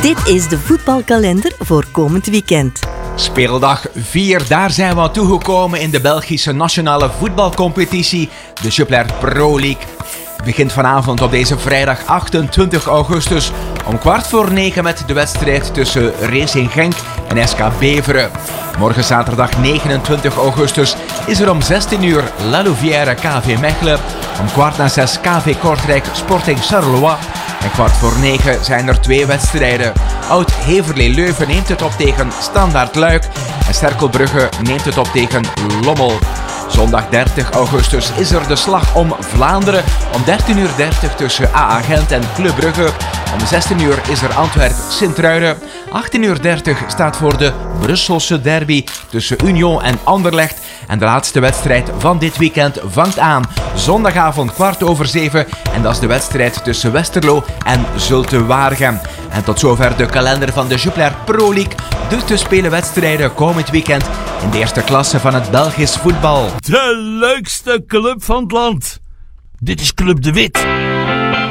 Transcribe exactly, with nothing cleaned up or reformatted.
Dit is de voetbalkalender voor komend weekend. Speeldag vier, daar zijn we aan toegekomen in de Belgische nationale voetbalcompetitie, de Jupiler Pro League. Het begint vanavond op deze vrijdag achtentwintig augustus om kwart voor negen met de wedstrijd tussen Racing Genk en S K Beveren. Morgen zaterdag negenentwintig augustus is er om zestien uur La Louvière K V Mechelen, om kwart na zes K V Kortrijk Sporting Charleroi en kwart voor negen zijn er twee wedstrijden. Oud-Heverlee Leuven neemt het op tegen Standaard Luik en Cerkelbrugge neemt het op tegen Lommel. Zondag dertig augustus is er de slag om Vlaanderen om dertien uur dertig tussen A A Gent en Club Brugge. Om zestien uur is er Antwerp-Sint-Truiden. achttien uur dertig staat voor de Brusselse derby tussen Union en Anderlecht. En de laatste wedstrijd van dit weekend vangt aan zondagavond kwart over zeven. En dat is de wedstrijd tussen Westerlo en Zulte Waregem. En tot zover de kalender van de Jupiler Pro League. De te spelen wedstrijden komend weekend in de eerste klasse van het Belgisch voetbal. De leukste club van het land. Dit is Club de Wit.